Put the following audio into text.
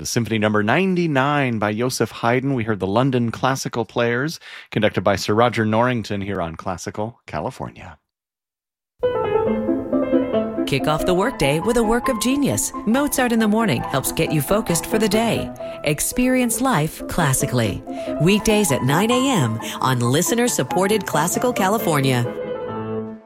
The Symphony Number 99 by Joseph Haydn. We heard the London Classical Players, conducted by Sir Roger Norrington here on Classical California. Kick off the workday with a work of genius. Mozart in the Morning helps get you focused for the day. Experience life classically. Weekdays at 9 a.m. on listener-supported Classical California.